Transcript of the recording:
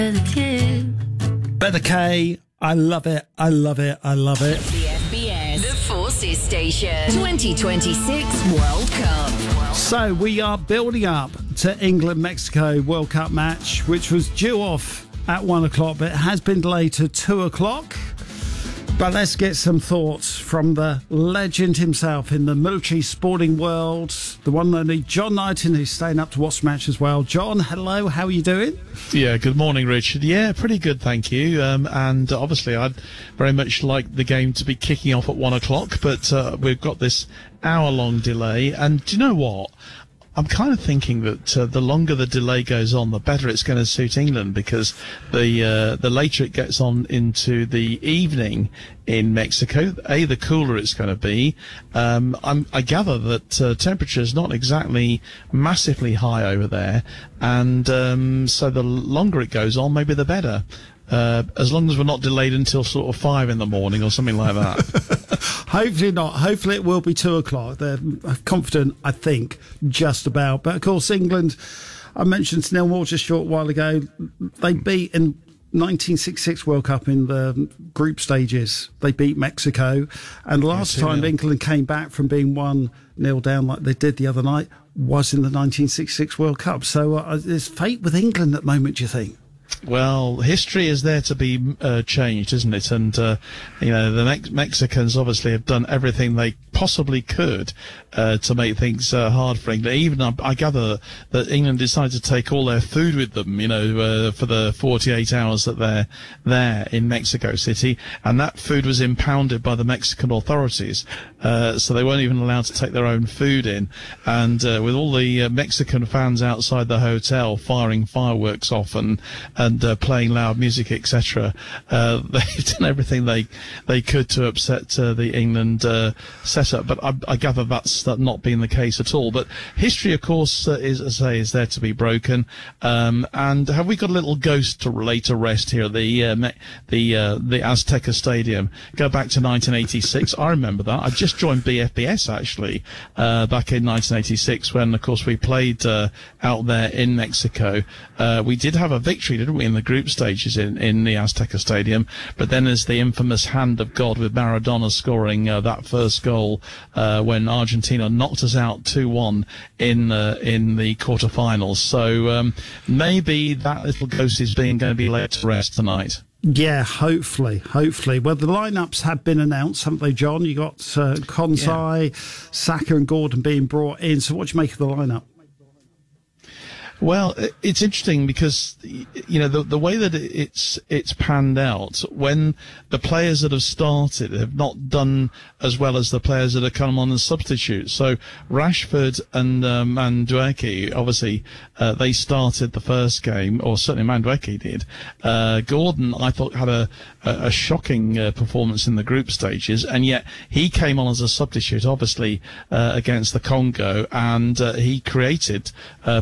Better K, I love it, I love it, I love it. The FBS, the Forces Station, 2026 World Cup. So we are building up to England-Mexico World Cup match, which was due off at 1 o'clock, but it has been delayed to 2 o'clock. But let's get some thoughts from the legend himself in the military sporting world, the one and only John Knighton, who's staying up to watch the match as well. John, hello, how are you doing? Yeah, good morning, Richard. Yeah, pretty good, thank you. And obviously, I'd very much like the game to be kicking off at 1 o'clock, but we've got this hour-long delay. And do you know what? I'm kind of thinking that the longer the delay goes on, the better it's going to suit England, because the later it gets on into the evening in Mexico, the cooler it's going to be. I gather that temperature is not exactly massively high over there, and so the longer it goes on, maybe the better. As long as we're not delayed until sort of 5 in the morning or something like that. Hopefully not. Hopefully it will be 2 o'clock. They're confident, I think, just about. But of course, England, I mentioned to Neil Moore just a short while ago, they beat in 1966 World Cup in the group stages. They beat Mexico. And last time England came back from being 1-0 down like they did the other night was in the 1966 World Cup. So there's fate with England at the moment, do you think? Well, history is there to be changed, isn't it? And, the Mexicans obviously have done everything they possibly could to make things hard for England. Even I gather that England decided to take all their food with them, for the 48 hours that they're there in Mexico City. And that food was impounded by the Mexican authorities. So they weren't even allowed to take their own food in. And with all the Mexican fans outside the hotel firing fireworks off and playing loud music, etc., they've done everything they could to upset the England setup. But I gather that's not been the case at all. But history, of course, is there to be broken. And have we got a little ghost to lay to rest here at the Azteca Stadium? Go back to 1986. I remember that. I just joined BFBS actually back in 1986 when, of course, we played out there in Mexico. We did have a victory, didn't we, in the group stages in the Azteca Stadium? But then there's the infamous hand of God with Maradona scoring that first goal when Argentina knocked us out 2-1 in the quarterfinals. So maybe that little ghost is going to be laid to rest tonight. Yeah, hopefully. Well, the lineups have been announced, haven't they, John? You got Konsai, Saka and Gordon being brought in. So what do you make of the lineup? Well, it's interesting because, the way that it's panned out, when the players that have started have not done as well as the players that have come on as substitutes. So Rashford and Madueke, obviously, they started the first game, or certainly Madueke did. Gordon, I thought, had a shocking performance in the group stages, and yet he came on as a substitute, obviously, against the Congo, and he created